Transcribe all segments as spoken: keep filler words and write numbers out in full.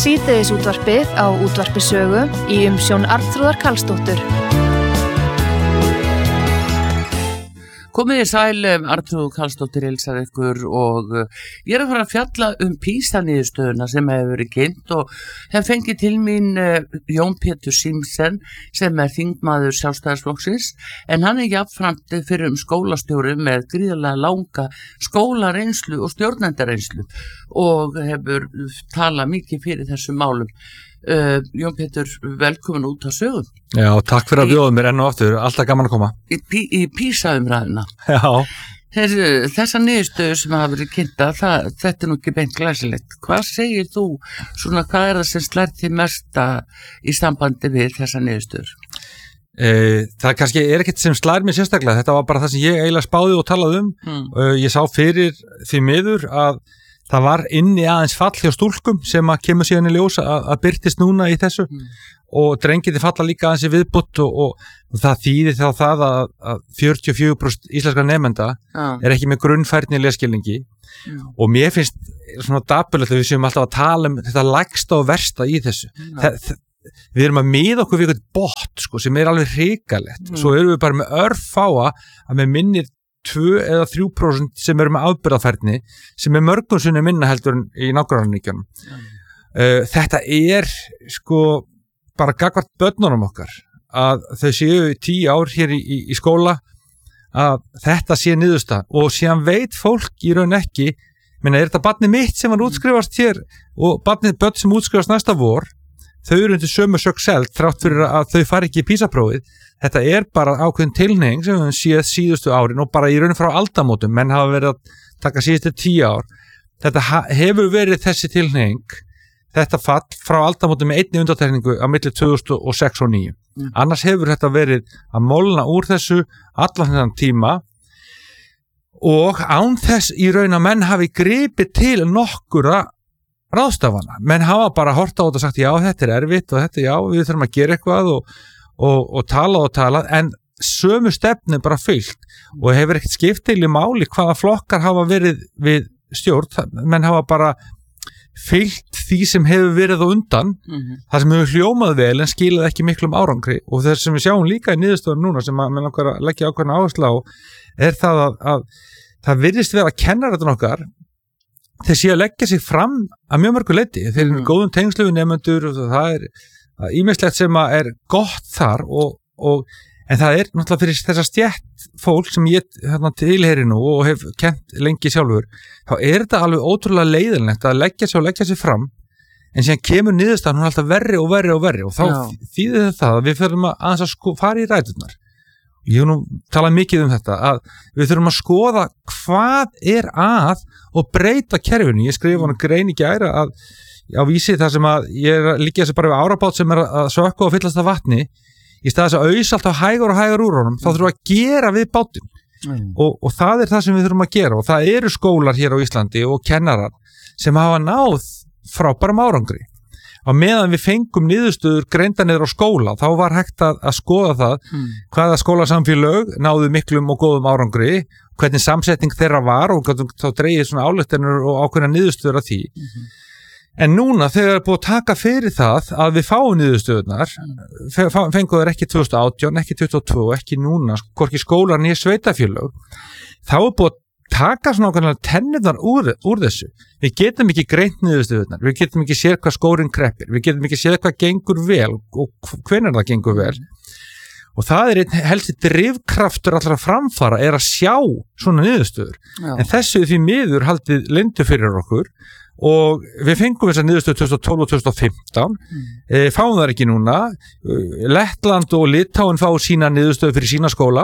Síðdegisútvarpið á Útvarpi Sögu í umsjón Arnþrúðar Karlsdóttur. Komið í sæl, Arnþrúður Karlsdóttir heilsar ykkur og ég er að fara að fjalla um PISA-niðurstöðuna sem hefur verið kynnt og hef fengið til mín Jón Pétur Siemsen sem er þingmaður Sjálfstæðisflokksins en hann er jafnframt fyrir um skólastjóri með gríðarlega langa skólareynslu og stjórnendareynslu og hefur talað mikið fyrir þessum málum. Uh, Jón Pétur, velkomin út á sögum. Já, takk fyrir að bjóða mér enn og aftur, alltaf gaman að koma. Í, í PISA-umræðuna. Já. Þessi, þessa niðurstöðu sem hafa verið kynnta, það, þetta er nú ekki beint glæsilegt. Hvað segir þú, svona hvað er það sem slær þig mesta í sambandi við þessa niðurstöður? E, það kannski er ekkert sem slær mér sérstaklega, þetta var bara það sem ég eiginlega spáði og talaði um. Mm. Uh, ég sá fyrir því miður að það var inni aðeins fall hjá stúlkum sem að kemur síðan í ljós að, að byrtist núna í þessu mm. og drengiti falla líka aðeins í viðbútt og, og, og það þýðir þá það að, að fjörutíu og fjögur prósent íslenskra nemenda ah. er ekki með grunnfærni lesskilningi mm. og mér finnst svona dapurlegt að við séum alltaf að tala um þetta lægsta og versta í þessu. Mm. Það, það, við erum að miða okkur við eitthvað bot sko, sem er alveg hrikalegt. Mm. Svo erum við bara með örfáa að með minnir tvö eða þrjú prósent sem eru með afbyrðafærni sem er mörgum sinni minna heldur í nágrannaríkjunum. Mm. Uh, þetta er sko bara gagnvart börnunum okkar að þau séu tíu ár hér í, í, í skóla að þetta sé niðurstaðan og síðan veit fólk í raun ekki, minna er þetta barnið mitt sem var útskrifast hér og barnið börn sem útskrifast næsta vor, þau eru undir sömu sök selt þrátt fyrir að þau fari ekki í PISA-prófið. Þetta er bara ákveðin tilhneiging sem við séð síðustu árin og bara í raun frá aldamótum, menn hafa verið að taka síðustu tíu ár. Þetta hefur verið þessi tilhneiging, þetta fall frá aldamótum með einni undantekningu á milli tvö þúsund og sex og níu. Mm. Annars hefur þetta verið að molna úr þessu allan þennan tíma og án þess í raun að menn hafi gripið til nokkura ráðstafana. Menn hafa bara horft á þetta og sagt já, þetta er erfitt og þetta já, við þurfum að gera eitthvað og Og, og talað og talað, en sömu stefnu bara fylgt og hefur ekkert skiptilega máli hvaða flokkar hafa verið við stjórn, menn hafa bara fylgt því sem hefur verið á undan, mm-hmm. það sem hefur hljómað vel en skilað ekki miklum árangri og þess sem við sjáum líka í niðurstöðum núna sem að menn okkar að leggja ákveðna áherslu á er það að, að það virðist vera að kennaratinn okkar þeir séu að leggja sig fram að mjög mörgu leyti, þeir eru mm-hmm. góðum tengslu við nemendur og það er ímislegt sem að er gott þar og, og, en það er náttúrulega fyrir þessa stjætt fólk sem ég hérna, tilheyri nú og hef kent lengi sjálfur, þá er þetta alveg ótrúlega leiðilegt að leggja sig og leggja sig fram en síðan kemur niðurstaðan hún alltaf verri og verri og verri og þá Já. Þýðir þetta að við þurfum að aðeins að sko, fara í ræturnar. Ég hef nú talað mikið um þetta að við þurfum að skoða hvað er að og breyta kerfinu. Ég skrifa hann grein í gær að á vísi þar sem að ég er líka þessi bara við árabát sem er að sökka og fyllast af vatni í stað þess að ausa alltaf hægur og hægur úr honum, þá þurfum við að gera við bátinn mm. og, og það er það sem við þurfum að gera og það eru skólar hér á Íslandi og kennarar sem hafa náð frábærum árangri. Á meðan við fengum niðurstöður greinda niður á skóla, þá var hægt að, að skoða það mm. hvaða skólasamfélög náðu miklum og góðum árangri, hvernig samsetning þeirra var og þá dreigir svona ályktanir og ákveðna niðurstöður af því. Mm-hmm. En núna þegar er búið að taka fyrir það að við fáum niðurstöðunar, fengu þær ekki tvö þúsund og átján, ekki tuttugu og tvö, ekki núna, hvorki skólar né sveitafélög, þá er búið að taka svona ákveðna tennurnar úr, úr þessu. Við getum ekki greint niðurstöðunar, við getum ekki séð hvað skórinn kreppir, við getum ekki séð hvað gengur vel og hvenær það gengur vel. Og það er einn helsti drifkraftur allra framfara er að sjá svona niðurstöður. Já. En þessu því miður haldið leyndu fyrir okkur og við fengum þessar niðurstöður tvö þúsund og tólf og tvö þúsund og fimmtán mm. e, fáum það ekki núna Lettland og Litáin fá sína niðurstöður fyrir sína skóla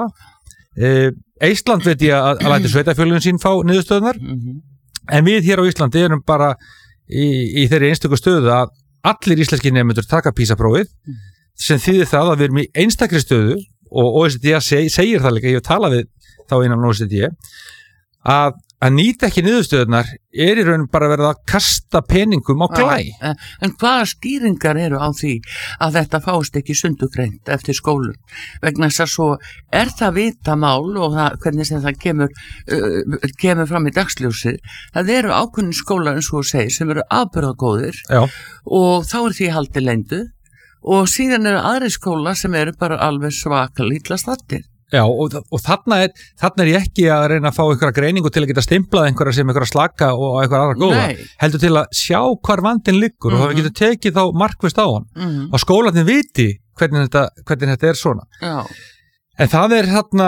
e, Eistland veit ég að, að læti sveitafélögin sín fá niðurstöðunar mm-hmm. en við hér á Íslandi erum bara í, í þeirri einstöku stöðu að allir íslenski nemendur taka PISA-prófið mm. sem þýðir það að við erum í einstakri stöðu og O E C D seg, segir það líka, ég hef talað við þá innan O E C D að að nýta ekki niðurstöðunar er í raun bara verið að kasta peningum á glæ. En, en hvaða skýringar eru á því að þetta fást ekki sundugreint eftir skólum? Vegna þess að svo er það vita mál og það, hvernig sem það kemur, uh, kemur fram í dagsljósi, það eru ákveðin skólar eins og þú segir sem eru afburðagóðir og þá er því haldið leyndu og síðan eru aðri skólar sem eru bara alveg svaka lítla stattir. Já, og, og þarna, er, þarna er ég ekki að reyna að fá einhverja greiningu til að geta stimplað einhverja sem einhverja slaka og einhverja aðra góða. Nei. Heldur til að sjá hvar vandinn liggur mm-hmm. og það við getum tekið þá markvist á hann mm-hmm. og skólarnir viti hvernig þetta, hvernig þetta er svona. Já. En það er þarna,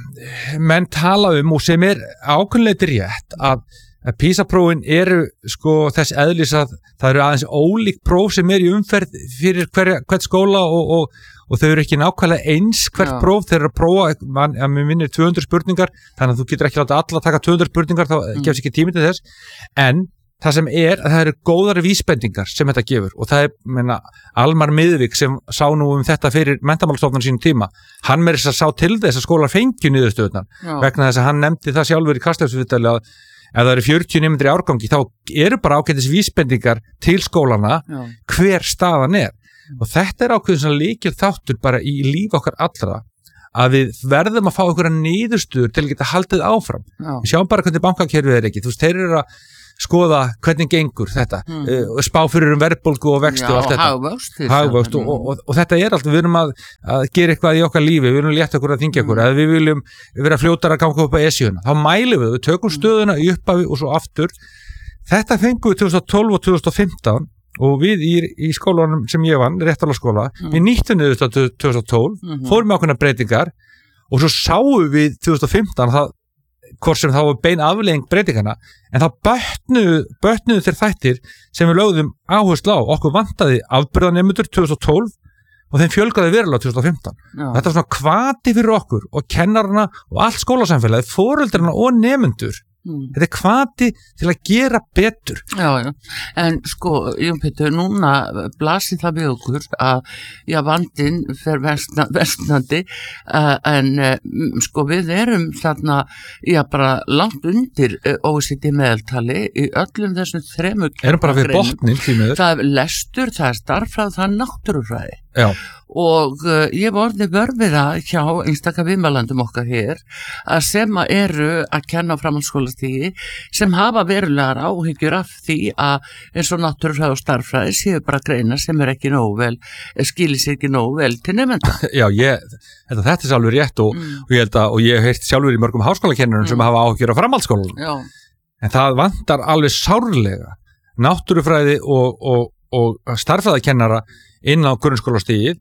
menn tala um og sem er ákveðinlega rétt að, að PISA-prófin eru sko þess eðlis að það eru aðeins ólík próf sem er í umferð fyrir hverja, hvert skóla og, og og þau eru ekki nákvæmlega eins hvert Já. Próf, þeir eru að prófa, man, að mér minnir tvö hundruð spurningar, þannig að þú getur ekki láta alla taka tvö hundruð spurningar, þá mm. gefst ekki tími til þess, en það sem er að það eru góðari vísbendingar sem þetta gefur og það er, menna, Almar Miðvík sem sá nú um þetta fyrir Menntamálastofnun sínum tíma, hann með þess að sá til þess að skólar fengju niðurstöðunar, vegna þess að hann nefndi það sjálfur í Kastljósviðtali að ef það eru fjörutíu nemendur í árgangi, þá eru bara ágætis vísbendingar til skólana Já. Hver staðan er. Og þetta er ákveðin svona líkil þáttur bara í líf okkar allra að við verðum að fá einhverja niðurstöður til að geta haldið áfram. Já. Við sjáum bara hvernig bankakerfið er ekki. Þú veist, þeir eru að skoða hvernig gengur þetta, mm. uh, spá fyrir um verðbólgu og vexti og allt þetta. Hagvöxt. Hagvöxt og, og, og, og þetta er allt, við erum að, að gera eitthvað í okkar lífi, við viljum létta okkur að þingja okkur, mm. að við viljum vera fljótar að ganga upp á esjuna. Þá mælum við, við tökum stöðuna í upphafi og svo aftur. Þetta fengum við tvö þúsund og tólf og tvö þúsund og fimmtán og við í, í skólanum sem ég vann, réttarlagsskóla, mm. við nýttum niður tvö þúsund og tólf, mm-hmm. fórum með ákveðnar breytingar og svo sáum við tvö þúsund og fimmtán það, hvort sem þá var bein afleiðing breytingana, en þá bötnuðu, bötnuðu þeir þættir sem við lögðum áherslu á, okkur vantaði afburðanemendur tvö þúsund og tólf og þeim fjölgaði verulega tvö þúsund og fimmtán. Já. Þetta var svona hvati fyrir okkur og kennarana og allt skólasamfélagið, foreldrarna og nemendur. Mm. Þetta er hvati til að gera betur. Já, já, en sko, Jón Pétur, núna blasir það við okkur að já, vandinn fer versna, versnandi uh, en uh, sko við erum þarna, já, bara langt undir uh, O E C D meðaltali í öllum þessum þremur erum bara við botnin því miður. Það er lestur, það er starffræði, það er náttúrufræði. Já. Og uh, ég var orðið vörfiða hjá einstaka viðmælandum okkar hér að sem að eru að kenna á framhaldsskólastígi sem hafa verulegar áhyggjur af því að eins og náttúrufræði og starffræði séu bara greinar sem er ekki nógu vel, skilir sér ekki nógu vel til nemenda. Já, ég, þetta, þetta er sjálfur rétt og, mm. og ég held að, og ég hef heirt sjálfur í mörgum háskólakennurum mm. sem hafa áhyggjur á framhaldsskólanum. Já. En það vantar alveg sárlega náttúrufræði og, og, og starffræðikennara inn á grunnskólastigið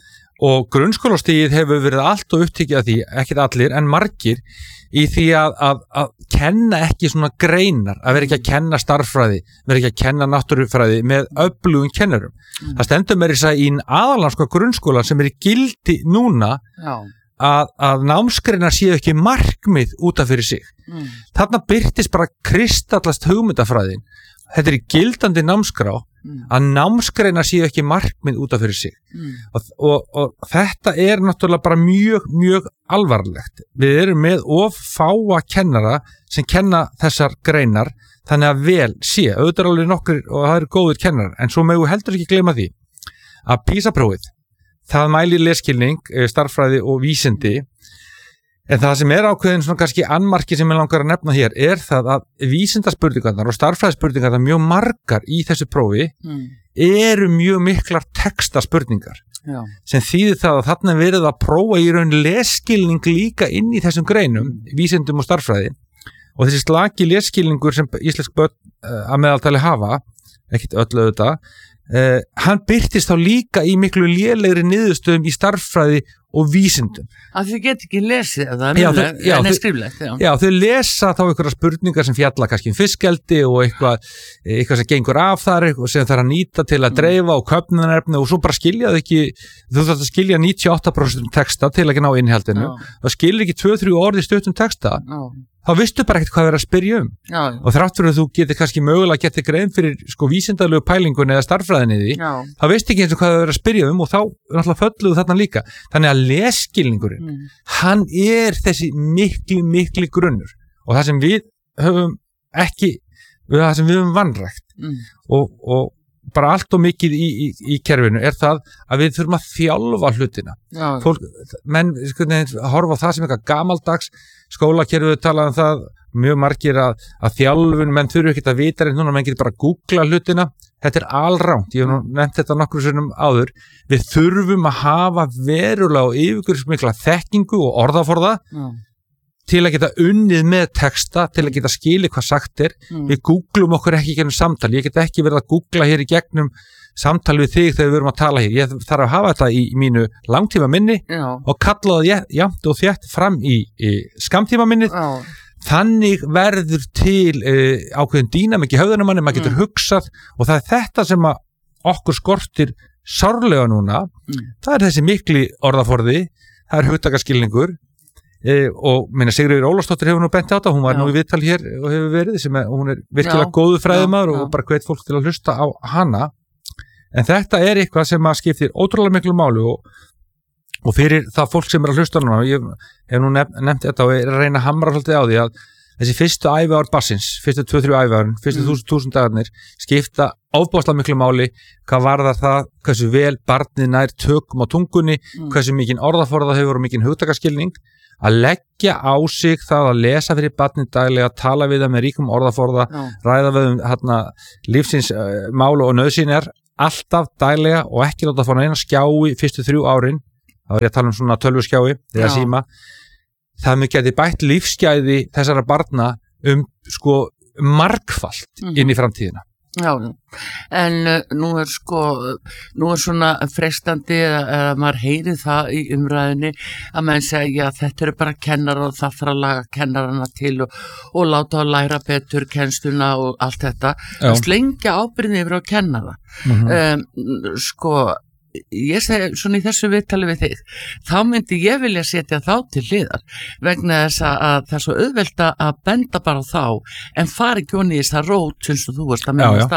og grunnskólastigið hefur verið allt og upptekið af því, ekkert allir en margir í því að, að, að kenna ekki svona greinar, að vera ekki að kenna starffræði, vera ekki að kenna náttúrufræði með öflugum kennurum. Mm. Það stendur mér þess að í aðallandska grunnskólan sem er í gildi núna að, að námsgreinar séu ekki markmið út af fyrir sig. Mm. Þarna birtist bara kristallast hugmyndafræðin. Þetta er í gildandi námskrá mm. að námsgreinar séu ekki markmið út af fyrir sig mm. og, og, og þetta er náttúrulega bara mjög, mjög alvarlegt. Við erum með of fáa kennara sem kenna þessar greinar þannig að vel sé, auðvitað er alveg nokkur og það eru góðir kennarar, en svo megum við heldur ekki gleyma því að PISA-prófið, það mælir lesskilning, starffræði og vísindi. En það sem er ákveðin svona kannski annmarki sem ég langar að nefna hér er það að vísindaspurningarnar og starffræðispurningarnar mjög margar í þessu prófi mm. eru mjög miklar textaspurningar Já. Sem þýðir það að þarna verið að prófa í raun lesskilning líka inn í þessum greinum, vísindum og starffræði og þessi slaki lesskilningur sem íslensk börn uh, að meðaltali hafa, ekkit öll auðvitað, uh, hann birtist þá líka í miklu lélegri niðurstöðum í starffræði og vísindum. Að þau get ekki lesið það, já, þau, já, en er skriflegt. Já. já, þau lesa þá einhverja spurningar sem fjalla kannski um fiskeldi og eitthvað, eitthvað sem gengur af þar og sem þarf að nýta til að dreifa og köfnunarefni og svo bara skilja þau ekki, þú þarf að skilja níutíu og átta prósent texta til að ekki ná innihaldinu. Það skilja ekki tvö til þrjú orð í stuttum texta. Já. Þá vistu bara ekkert hvað það er að spyrja um. Já. Og þrátt fyrir að þú getur kannski mögulega getið grein fyrir sko vísindalegu pælingunni eða starffræðinni því, Já. Þá vistu ekki eins og hvað það er að spyrja um og þá náttúrulega fölluðu þarna líka. Þannig að lesskilningurinn, mm. hann er þessi mikli, mikli grunnur. Og það sem við höfum ekki við það sem við höfum vanrækt mm. og, og bara allt og mikið í, í, í kerfinu er það að við þurfum að þjálfa hlutina. Fólk, menn skurni, horfa á það sem eitthvað gamaldags, skólakerfið talaði um það, mjög margir að, að þjálfun, menn þurfu ekkert að vita en núna, menn getur bara að googla hlutina. Þetta er alrangt, ég hef nú nefnt þetta nokkru sinnum áður. Við þurfum að hafa verulega og yfirgripsmikla þekkingu og orðaforða Já. til að geta unnið með texta, til að geta skilið hvað sagt er. Mm. Við googlum okkur ekki í gegnum samtal. Ég get ekki verið að googla hér í gegnum samtal við þig þegar við verum að tala hér. Ég þarf að hafa þetta í mínu langtíma minni Já. og kalla það jafnt og þétt fram í, í skamtíma minnið. Já. Þannig verður til uh, ákveðin dýnamík í höfðunum manni, maður getur mm. hugsað og það er þetta sem að okkur skortir sárlega núna. Mm. Það er þessi mikli orðaforði, það er hugtakaskilningur. E, og minna Sigríður Ólafsdóttir hefur nú bent á þetta, hún var Já. Nú í viðtal hér og hefur verið sem er, hún er virkilega Já. Góðu fræðimaður og bara hvet fólk til að hlusta á hana en þetta er eitthvað sem að skiptir ótrúlega miklu máli og, og fyrir það fólk sem er að hlusta núna ég hef nú nefnt, nefnt þetta og er að reyna að hamra svolítið á því að þessi fyrstu æviár barsins, fyrstu tvö þrjú æviárin fyrstu mm. þúsund þúsund dagarnir skipta ofboðslega miklu máli, hvað varðar það hversu vel barnið nær tökum á tungunni, mm. hversu mikinn orðaforða hefur og mikinn hugtakaskilning að leggja á sig það að lesa fyrir barnið daglega, tala við það með ríkum orðaforða, Já. Ræða við um hérna, lífsins uh, málu og nauðsynjar alltaf daglega og ekki láta fá neina skjái fyrstu þrjú árin, þá er ég að tala um svona tölvuskjái eða síma, það með geti bætt lífsgæði þessara barna um sko margfalt mm-hmm. inn í framtíðina. Já, en uh, nú er sko, nú er svona freistandi að uh, maður heyri það í umræðinni að menn segja að þetta eru bara kennarar og það þarf að laga kennarana til og, og láta að læra betur kennsluna og allt þetta. Að slengja ábyrgðin yfir á kennara. Mm-hmm. Um, sko, ég segi svona í þessu viðtali við þig, þá myndi ég vilja setja þá til hliðar vegna þess að það er svo auðvelt að benda bara á þá en fari ekki onni í þess að rót sem þú varst að minnast á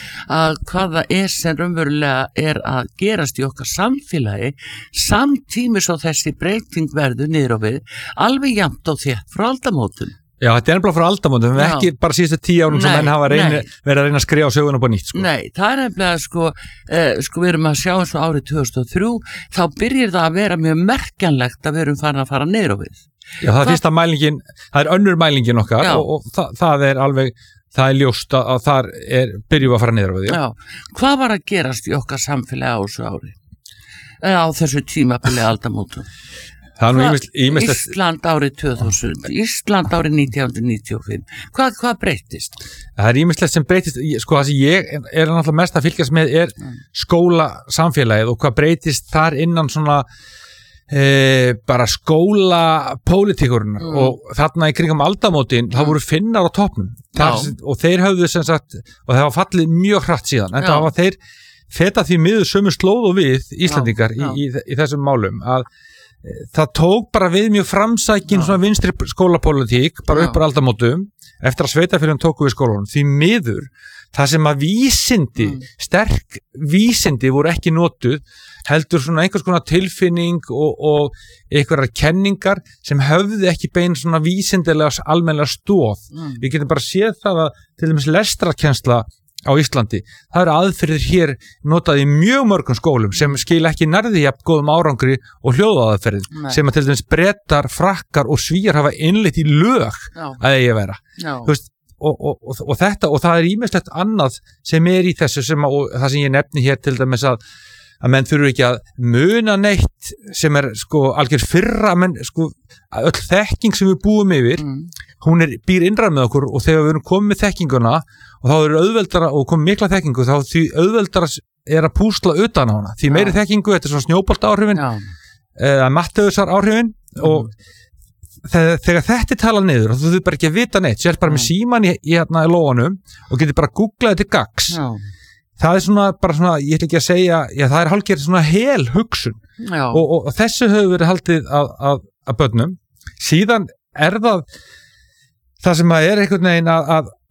að hvaða er sem raunverulega er að gerast í okkar samfélagi samtímis á þessi breyting verður niður á við alveg jafnt og þétt frá aldamótum. Já, þetta er ennblá frá aldamótum, við ekki bara síðustu tíu árum nei, sem menn hafa reyni, verið að reyna að skrifa á söguna upp á nýtt. Sko. Nei, það er ennblega sko, eh, sko við erum að sjá eins og árið tvö þúsund og þrjú, þá byrjir það að vera mjög merkjanlegt að við erum farin að fara niður á við. Já, það er fyrsta mælingin, það er önnur mælingin okkar og, og það, það er alveg, það er ljóst að, að þar er byrjuð að fara niður á við. Já. Já, hvað var að gerast í okkar samfélagi á þessu ári? Eða á þessu tímabili aldamótum? Ímest, ímest Ísland árið tvö þúsund, Ísland árið nítján hundruð níutíu og fimm, hvað, hvað breytist? Það er ímislegt sem breytist, sko það sem ég er náttúrulega mest að fylgjast með er skóla samfélagið og hvað breytist þar innan svona e, bara skóla pólitíkurinn mm. og þarna í kringum aldamótin mm. þá voru Finnar á toppnum og þeir höfðu sem sagt, og það var fallið mjög hratt síðan, en það var þeir feta því miður sömu slóð og við Íslandingar já, já. Í, í, í þessum málum að það tók bara við mjög framsækin svona vinstri skólapólitík bara upp á aldamótum eftir að sveitarfélögin tóku við skólanum því miður það sem að vísindi mm. sterk vísindi voru ekki notuð heldur svona einhvers konar tilfinning og, og einhverjar kenningar sem höfðu ekki bein svona vísindilega almennilega stóð mm. við getum bara séð það að til dæmis lestrarkennsla á Íslandi, það eru aðferðir hér notað í mjög mörgum skólum sem skil ekki nærði jafn góðum árangri og hljóðaðferðin sem að til dæmis Bretar, Frakkar og Svíjar hafa innleitt í lög Já. Að eigi að vera veist, og, og, og, og þetta og það er ýmislegt annað sem er í þessu sem að, og það sem ég nefni hér til dæmis að að menn þurfu ekki að muna neitt sem er sko algjör fyrra menn sko öll þekking sem við búum yfir mm. hún er, býr innræð með okkur og þegar við erum komið með þekkinguna og þá er auðveldara og komið mikla þekkingu þá því auðveldara er að púsla utan á hana því meiri ja. Þekkingu, þetta er svona snjóbolt áhrifin ja. eða Matteusar áhrifin mm. og þegar, þegar þetta er talað niður og þú þurfir bara ekki að vita neitt sér bara mm. með síman í, í, hérna, í lóanum og getur bara googlað til gags ja. Það er svona, bara svona, ég ætla ekki að segja já það er hálfgerð svona hel hugsun og, og, og þessu hefur verið haldið að, að, að börnum síðan er það það sem að er einhvern veginn að, að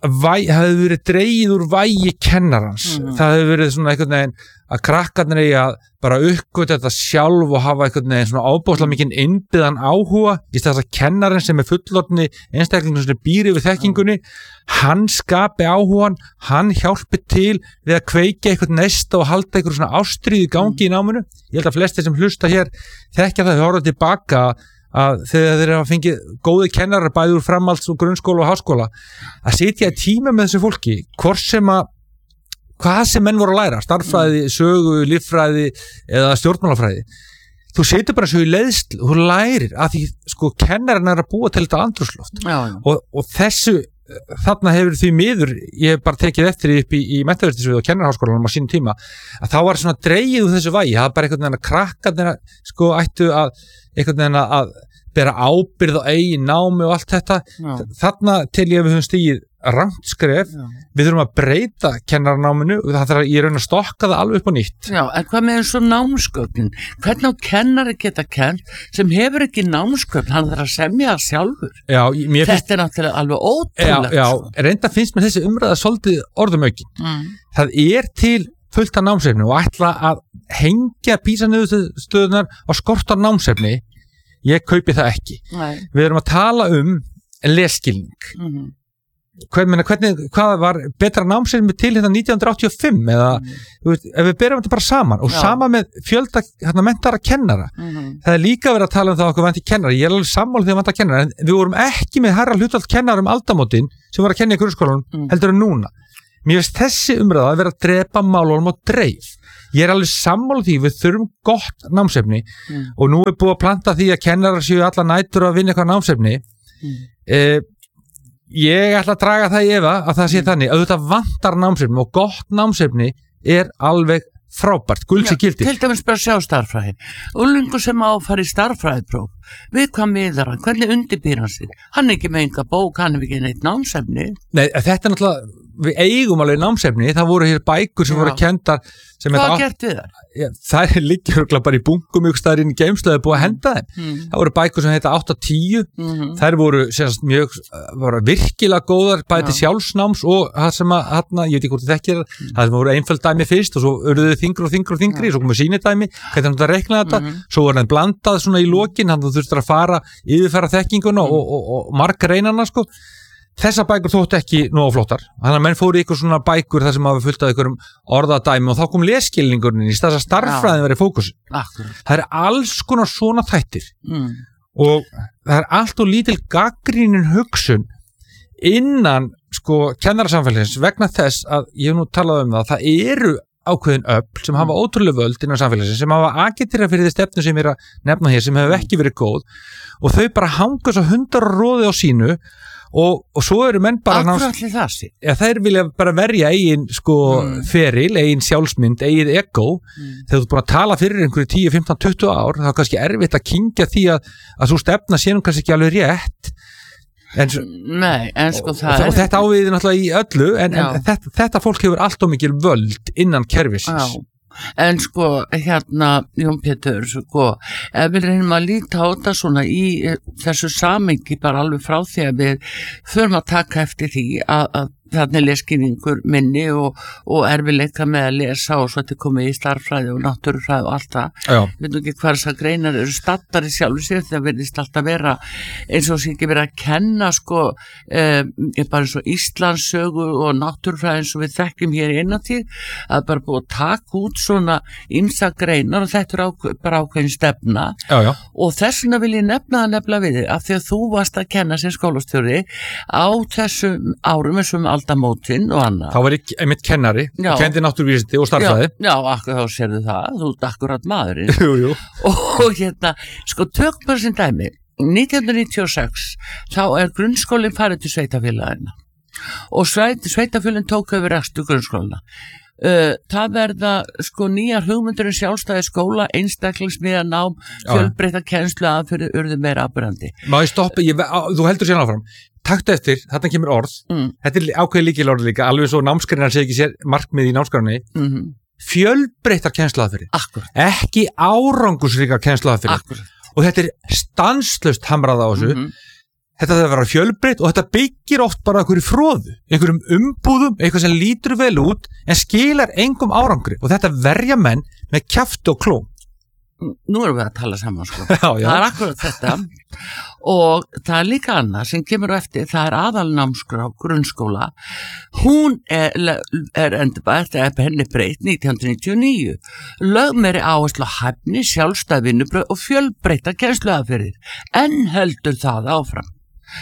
væ, hefði verið dregið úr vægi kennarans. Mm. Það hefði verið svona einhvern veginn að krakkarnir eigi að bara uppgöta þetta sjálf og hafa einhvern veginn svona ábúðslega mikinn innbyggðan áhuga í þess að kennarinn sem er fullorðni einstaklingur sem býr yfir þekkingunni, hann skapi áhugan, hann hjálpi til við að kveikja eitthvað nesta og halda eitthvað svona ástríð í gangi í náminu. Ég held að flestir sem hlusta hér þekkja það, þau horfa tilbaka að þegar þeir hafa fengið góði kennarar bæði úr framhalds- og grunnskóla og háskóla að sitja í tíma með þessu fólki hvort sem að hvað sem menn voru að læra, starffræði, sögu, líffræði eða stjórnmálafræði þú situr bara svo í leiðslu þú lærir að því sko kennarinn er að búa til þetta andrúmsloft og, og þessu þarna hefur því miður ég hef bara tekið eftir upp í, í menntavísindasviði og kennarháskólanum á sínum tíma að þá var svona dregið úr þessu vægi það var bara einhvern veginn að krakkarnir sko ættu að einhvern veginn að bera ábyrgð á eigin námi og allt þetta Já. Þarna til ég við höfum stigið rangt skref, Já. Við þurfum að breyta kennarnáminu og það þarf að ég raun að stokka það alveg upp á nýtt. Já, en hvað með eins og námsgögnin? Hvernig á kennari geta kennt sem hefur ekki námsgögn, hann þarf að semja það sjálfur. Já, mér Þetta finnst, er náttúrulega alveg ótrúlegt. Já, já, reynda finnst mér þessi umræða svolítið orðumaukin. Mm. Það er til fullt af námsefni og ætla að hengja písaniðurstöðunar á skort á námsefni, ég kaupi það ekki. Nei. Við erum að tala um lesskilning. Mm-hmm. Hvern, meina, hvernig, hvað var betra námsefni til hérna nítján hundruð áttatíu og fimm eða mm. veist, ef við berum þetta bara saman og Já. Sama með fjölda hérna, mentara kennara mm-hmm. það er líka verið að tala um það okkur vanti kennara, ég er alveg sammála því að vanta kennara en við vorum ekki með herra hlutfall kennara um aldamótin sem voru að kenna í grunnskólanum mm. heldur en núna. Mér finnst þessi umræða að vera að drepa málunum á dreif. Ég er alveg sammála því við þurfum gott námsefni mm. og nú er búið að planta því að kennarar séu alla nætur að vinna eitthvað námsefni mm. eh, ég ætla að draga það í efa að það sé mm. þannig að þetta vantar námsefni og gott námsefni er alveg frábært, gulds í gildi. Til dæmis bara sjá starffræði. Úlingur sem á að fara í starffræðipróf, við hvað miðar hann, hvernig undirbýr hann sig? Hann er ekki með enga bók, hann er ekki neitt námsefni. Nei, þetta er náttúrulega, við eigum alveg námsefni, það voru hér bækur sem Já. Voru kendar. Hvað var gert við þar? Ja, það er líka bara í bunkum ykkur staðar inn í geimslu, það er búið að henda þeim. Mm. Það voru bækur sem heita átta tíu, mm-hmm. þær voru sérst, mjög voru virkilega góðar, bæti sjálfsnáms og það sem að, hana, ég veit ekki hvort þið þekkir það, það sem voru einföld dæmi fyrst og svo urðuðu þingri og þingri og þingri, mm. svo komu sýnidæmi, hvernig það reikna þetta, mm-hmm. svo voru þeim blandað svona í lokin, þannig að þú þurftir að fara, yfirfæra þekkinguna mm. og, og, og marga reynana sko. Þessar bækur þótt ekki nógu flottar þannig að menn fóru ykkur svona bækur þar sem hafa fullt af ykkurum orðadæmi og þá kom lesskilningurinn í stað að starffræðin verið fókusin. Það er alls konar svona þættir mm. og það er allt og lítil gagnrýnin hugsun innan sko kennarasamfélagsins vegna þess að ég hef nú talað um það það eru ákveðin öfl sem hafa ótrúlega völd innan samfélagsins sem hafa agitera fyrir því stefnu sem er að nefna hér sem hefur ekki verið góð og þau bara hanga svo hundar og róði á sínu Og, og svo eru menn bara náttúrulega það sé ja, þeir vilja bara verja eigin sko mm. feril, eigin sjálfsmynd, eigin ego mm. þegar þú búin að tala fyrir einhverju tíu, fimmtán, tuttugu ár þá er kannski erfitt að kyngja því að, að svo stefna sé nú kannski ekki alveg rétt en, Nei, en sko og, það og, er og þetta áviðir náttúrulega í öllu en, en þetta, þetta fólk hefur allt of mikil völd innan kerfisins. Já. En sko, hérna, Jón Pétur, sko, ef við reynum að líta á þetta svona í þessu samengi bara alveg frá því að við förum að taka eftir því að, að þannig lesskilningur minni og, og erfiðleika með að lesa og svo þetta komið í starffræði og náttúrufræði og allt það. Við veitum ekki hvað þessar greinar eru stattar í sjálfu sér þegar verðist alltaf vera eins og sem ekki verið að kenna sko eh, bara eins og Íslandssögu og náttúrufræði eins og við þekkjum hér í einnatíð að bara búið að taka út svona ýmsa greinar og þetta er ákveð, bara ákveðin stefna já, já. Og þess vegna vil ég nefna það nefnilega við þig af því að þú varst að kenna sem skólastjóri á þessum árum eins og aldamótin og annað. Þá var ég einmitt kennari, kendi náttúruvísindi og starffræði. Já, já akkur, þá sérðu það, þú ert akkurat maðurinn. Jú, jú. Og, og hérna, sko, tökum bara sem dæmi, nítján hundruð níutíu og sex, þá er grunnskólinn farið til sveitafélagina og sveit, sveitafélagin tók yfir rekstur grunnskólina. Uh, það verða sko nýjar hugmyndur um sjálfstæði skóla, einstaklingsmiða nám, fjölbreytta kennslu aðferði urðu meira afbrandi. Má ég stoppa, ég, á, þú heldur sér áfram. Taktu eftir, þarna kemur orð, mm. þetta er ákveði líkil orð líka, alveg svo námskrinar sé ekki sér markmið í námskráninni. Mm-hmm. Fjölbreyttar kennslu aðferði. Akkurat. Ekki árangusríkar kennslu aðferði. Akkurat. Og þetta er stanslaust hamrað á þessu. Mm-hmm. þetta þarf að vera fjölbreytt og þetta byggir oft bara einhverju fróðu, einhverjum umbúðum, eitthvað sem lítur vel út en skilar engum árangri og þetta verja menn með kjafti og klóm. Nú erum við að tala saman sko. Já, já. Það er akkurat þetta og það er líka annað sem kemur á eftir, það er aðalnámskrá grunnskóla, hún er, er endurbært eða henni breytt nítján hundruð níutíu og níu, lög meiri áherslu á hæfni, sjálfstæð vinnubrögð og fjölbreytta kennsluaðferðir, en heldur það áfram.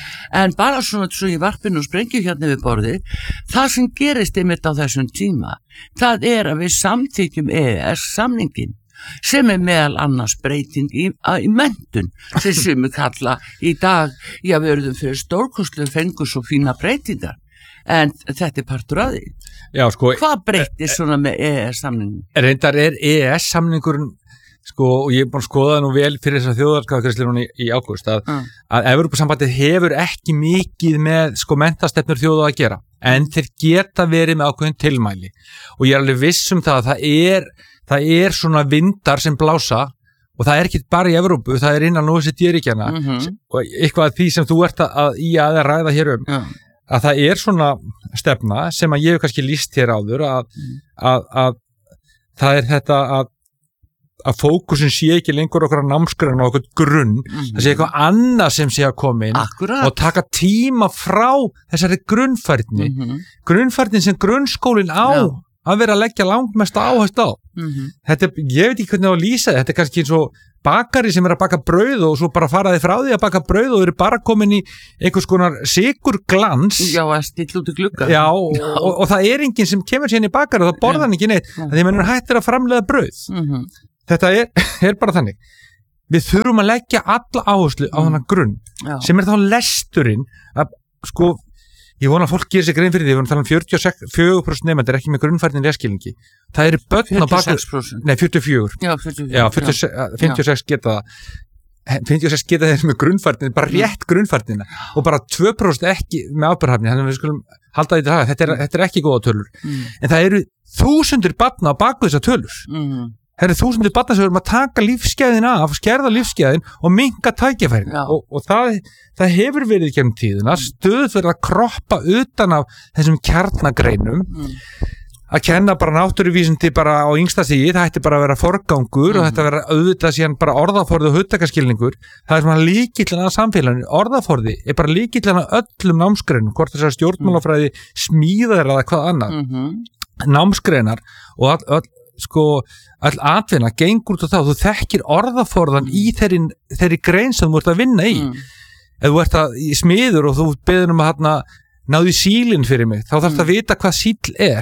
En bara svona svo í varpinu og sprengju hérna við borðið, það sem gerist einmitt á þessum tíma, það er að við samþykjum E E S samningin sem er meðal annars breyting í, í menntun sem sumir kalla í dag, já við erum fyrir stórkostlu fengur svo fína breytingar en þetta er partur af því. Já, sko, hvað breytir svona með E E S samningin? Reyndar er E E S samningurinn sko, og ég er búin að skoða nú vel fyrir þess að þjóðarskapagreiðslu núna í, í ágúst að, mm. að Evrópusambandið hefur ekki mikið með sko mentastefnur þjóða að gera en þeir geta verið með ákveðin tilmæli og ég er alveg viss um það að það er Það er svona vindar sem blása og það er ekki bara í Evrópu, það er innan O E C D-ríkjana mm-hmm. og eitthvað af því sem þú ert að í að ræða hér um, yeah. að það er svona stefna sem að ég hef kannski lýst hér áður að, mm. að, að það er þetta að, að fókusin sé ekki lengur okkur á námsgrunn og okkur grunn, mm-hmm. það sé eitthvað annað sem sé að koma inn Akkurat. Og taka tíma frá þessari grunnfærni, mm-hmm. grunnfærnin sem grunnskólinn á yeah. að vera að leggja langmest áherslu á. Mm-hmm. Þetta er, ég veit ekki hvernig að lýsa þetta er kannski eins og bakari sem er að baka brauð og svo bara faraði frá því að baka brauð og eru bara komin í einhvers konar sykurglans. Já, að stilla út í glugga. Já, og, og, og það er enginn sem kemur sér inn í bakari og það borða hann ekki neitt, því að mann hættir að framleiða brauð. Mm-hmm. Þetta er, er bara þannig. Við þurfum að leggja alla áherslu á þennan grunn, Já. Sem er þá lesturinn að, sko, ég vona að fólk gerir sig grein fyrir því, við vorum að tala um fjörutíu og fjögur prósent nefndir ekki með grunnfærnin leskilningi. Það eru börn á baku... fjörutíu og sex prósent. Nei, fjörutíu og fjögur. Já, fjörutíu og fjögur. Já, fimmtíu og sex geta það. fimmtíu og sex geta þeir með grunnfærnin, bara rétt grunnfærnina og bara tvö prósent ekki með ábyrgðarhæfni, þannig að við skulum halda því til það. Þetta er, þetta er ekki góða tölur. Mm. En það eru þúsundir barna á baku þessar tölur. Mm. Það eru þúsundir barna sem erum að taka lífsgæðin af, skerða lífsgæðin og minnka tækifærin og, og það, það hefur verið gegnum tíðina, stöðugt verið að kroppa utan af þessum kjarnagreinum mm. að kenna bara náttúruvísindi bara á yngsta stigi, það ætti bara að vera forgangur mm. og þetta vera auðvitað síðan bara orðaforði og hugtakaskilningur, það er svona líkillin að samfélaginu, orðaforði er bara líkillin að öllum námsgreinum, hvort þessar stjórnmálafræði smíðar eða hvað annað, mm-hmm. námsgreinar og all, all sko, all atvinna gengur út á það, þú þekkir orðaforðan mm. í þeirri, þeirri grein sem þú ert að vinna í mm. ef þú ert að í smiður og þú beður um að hérna, náðu sílinn fyrir mig, þá þarf það mm. að vita hvað síl er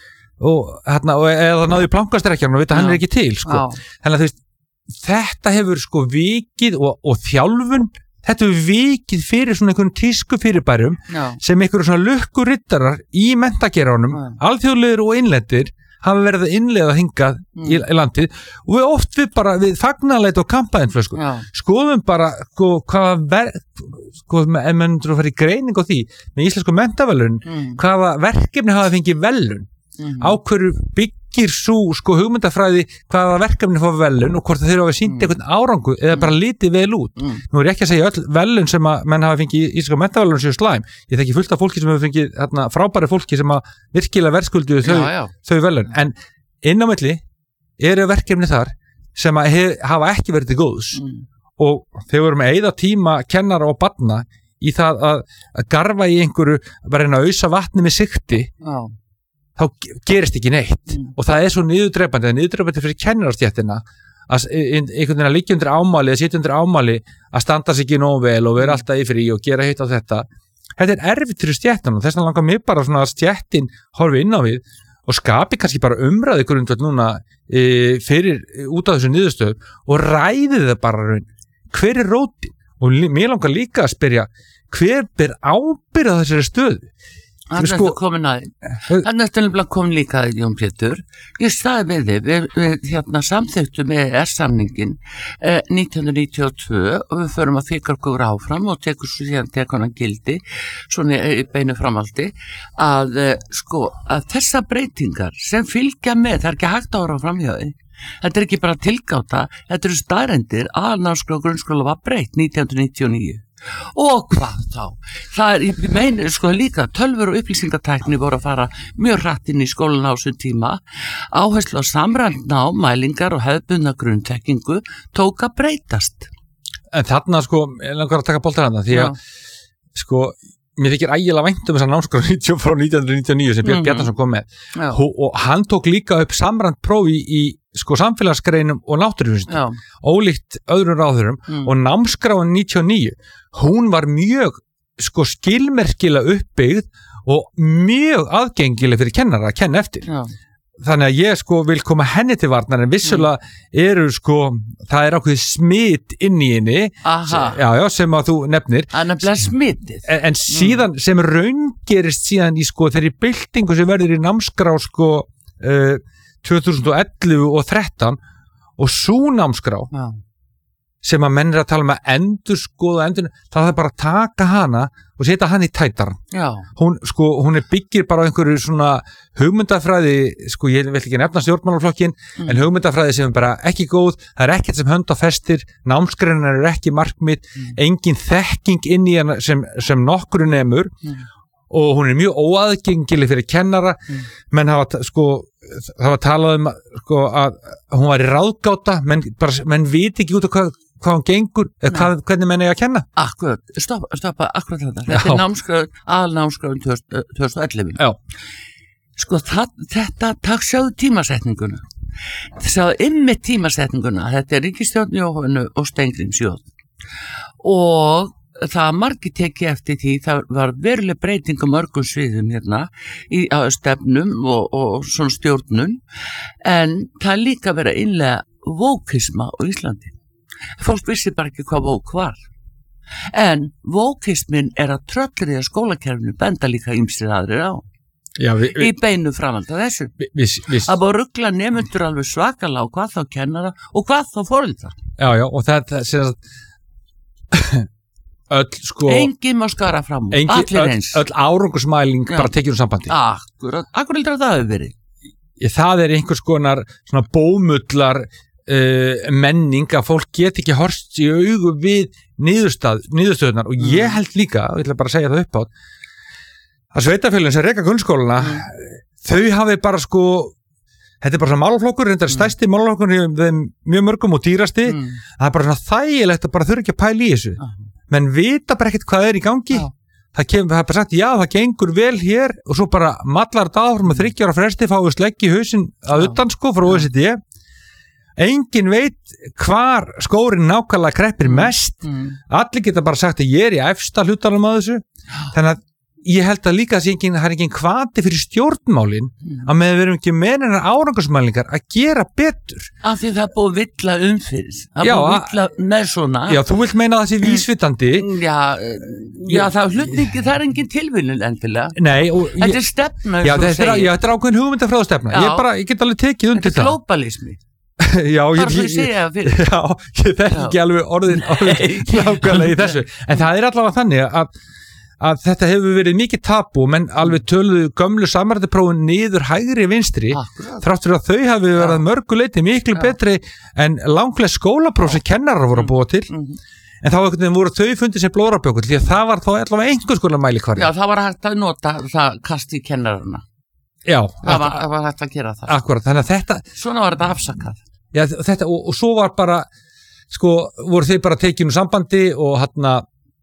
og, hérna, og eða náðu plankastrekjan og vita ja. Hann er ekki til sko. Þannig að þú veist, þetta hefur sko vikið og, og þjálfun þetta hefur vikið fyrir svona einhvern tísku fyrirbærum ja. Sem einhverjum svona lukkurittarar í menntageranum ja. Alþjóðlegir og innlendir hafa verið að innleiða hingað mm. í, í landið og við oft við bara við fagnarleit og kampaðinflösku ja. Skoðum bara sko, hvaða ver, sko, en mann þú fara í greining á því með íslensku menntavelun mm. hvaða verkefni hafa fengið velun mm. á hverju byggir svo sko hugmyndafræði hvaða verkefni fá velun og hvort þeir hafa sínt einhvern árangu eða bara litið vel út mm. nú er ég ekki að segja öll velun sem að menn hafa fengið í íslenska menntavelun séu slæm ég þekki fullt af fólki sem hefur fengið hérna, frábæri fólki sem að virkilega verðskuldu þau, já, já. Þau velun en inn á milli eru verkefni þar sem að hef, hafa ekki verið til góðs mm. og þeir voru með eyða tíma kennara og barna í það að, að garfa í einhverju bara reyna að ausa vatni með sigti já þá gerist ekki neitt mm. og það er svo niðurdrepandi, það er niðurdrepandi fyrir kennarastjættina að einhvern veginn að liggja undir ámali eða sitja undir ámali að standa sig ekki nógu vel og vera alltaf í frí og gera hitt á þetta. Þetta er erfitt fyrir stjættina og þess vegna langar mig bara svona að stjættin horfi inn á við og skapi kannski bara umræði grundvöld núna e, fyrir út af þessu niðurstöðum og ræði það bara raun. Hver er rótin? Og mér langar líka að spyrja hver ber ábyrgð á þessari stöðu? Þannig að sko, þú komin að þannig að þetta er komin líka að Jón Pétur ég staði með þið við, við hérna samþyktum E E S-samningin eh, nítján hundruð níutíu og tvö og við förum að þykja okkur áfram og tekur svo síðan tekur hann gildi svona í beinu framaldi að eh, sko að þessa breytingar sem fylgja með það er ekki hægt að ára fram hjá því þetta er ekki bara tilgáta þetta eru staðrendir að námskrá grunnskóla var breytt nítján hundruð níutíu og níu Og hvað þá? Það er, ég meina sko líka, tölvur og upplýsingatækni voru að fara mjög hratt inn í skólan á þessum tíma. Áherslu á samræmt nám, mælingar og hefðbundna grunnþekkingu tók að breytast. En þarna sko, ég langar að taka boltar hana, því að sko, mér þykir ægilega vænt um þessar námskrá frá nítján hundruð níutíu og níu sem Björn mm-hmm. Bjarnason kom með. Já. Og hann tók líka upp samræmt prófi í sko samfélagsgreinum og náttúruvísindum, ólíkt öðrum ráðurum mm. og námskráin níutíu og níu, hún var mjög sko skilmerkilega uppbyggð og mjög aðgengileg fyrir kennara að kenna eftir. Já. Þannig að ég sko vil koma henni til varnar en vissulega mm. eru sko, það er ákveðið smit inn í henni já, já, sem að þú nefnir. Það er nefnilega smitið. En, en síðan mm. sem raungerist síðan í sko þeirri byltingu sem verður í námskrá sko uh, tvö þúsund og ellefu og þrettán og sú námskrá já. Sem að menn er að tala um að endurskoða endur, það er bara að taka hana og setja hann í tætaran. Hún, sko, hún er byggir bara á einhverju svona hugmyndafræði, sko ég vil ekki nefna stjórnmálaflokkin, mm. en hugmyndafræði sem er bara ekki góð, það er ekkert sem hönd á festir, námsgreinar eru ekki markmið, mm. engin þekking inn í hana sem, sem nokkru nemur mm. og hún er mjög óaðgengileg fyrir kennara, mm. menn hafa sko það var talað um sko, að hún var í ráðgáta, menn, bara, menn viti ekki út af hvað, hvað hún gengur, eða hvað, hvernig menn er að kenna. Akkurat, stoppa, stoppa, akkurat þetta. Þetta Já. Er námskröðun, aðalnámskröðun tvö þúsund og ellefu. Já. Sko það, þetta, takk sjáðu tímasetninguna. Sjáðu ymmið tímasetninguna, þetta er ríkisstjórn Jóhannu og Steingríms J. Og það margir tekið eftir því, það var veruleg breyting á mörgum sviðum hérna í stefnum og, og svona stjórnun, en það er líka verið að innlega vókisma á Íslandi. Fólk vissi bara ekki hvað vók var. En vókismin er að tröllriða skólakerfinu benda líka ýmsir aðrir á. Já, vi, vi, í beinu framhald af þessu. Vi, vi, vi, að búið ruggla nemendur alveg svakalega og hvað þá kennara og hvað þá foreldrar. Já, já, og það er öll sko engin má skara fram úr, allir eins öll, öll árangusmæling bara tekið um sambandi. Akkurat, akkur heldur að það hefur verið? Það er einhvers konar svona bómullar uh, menning að fólk get ekki horst í augu við niðurstað, niðurstöðunar og ég held líka, ég ætla bara að segja það upp átt, að sveitafélagin sem reka grunnskólana, mm. þau hafi bara sko, þetta er bara svona málaflokkur, þetta er stærsti málaflokkur í þeim mjög mörgum og dýrasti, mm. það er bara svona þægilegt að bara þurfa ekki að pæla í þessu. Ah. Menn vita bara ekkert hvað er í gangi. Já. Það kemur, það er bara sagt, já, það gengur vel hér og svo bara mallar þetta áfram með þriggja ára fresti fáið sleggi í hausinn að utan sko frá O E C D. Engin veit hvar skórin nákvæmlega kreppir mest. Mm. Allir geta bara sagt að ég er í efsta hlutanum að þessu. Þannig að ég held að líka að það er engin hvati fyrir stjórnmálin mm. að með við erum ekki með hennar árangursmælingar að gera betur. Af því það er búið villa umfyrir. Það er búið villa með svona. Já, þú vilt meina það sé vísvitandi. Já, já það er hlutningi, það er engin tilviljun endilega. Nei. Og þetta ég, er stefna, já, þetta er, já, þetta er ákveðin hugmyndafræða stefna. Ég, bara, ég get alveg tekið undir það. Þetta er glóbalismi. Já, ég, ég, ég, já, ég þekki ekki alveg orðin, orðin nákvæmlega í þessu. En það er allavega þannig að að þetta hefur verið mikið tabu menn alveg töluðu gömlu samrættiprófin niður hægri vinstri Akkurat. Þrátt fyrir að þau hafi verið ja. Mörguleiti miklu ja. Betri en langlega skólapróf sem kennarar voru að búa til mm. en þá voru þau fundið sem blórabjökull því að það var þá allavega einhvers konar mælikvarði. Já, það var hægt að nota það kasti kennararna. Já, það var, það var hægt að gera það. Akkurat, þannig að þetta svona var þetta afsakað. Já, þetta og, og svo var bara sko, voru þau bara tekinu sambandi og hérna